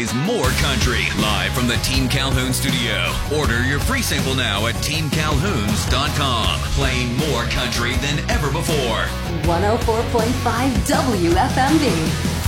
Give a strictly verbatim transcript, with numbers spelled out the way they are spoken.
plays more country live from the Team Calhoun studio. Order your free sample now at team calhouns dot com. Playing more country than ever before. one oh four point five W F M D.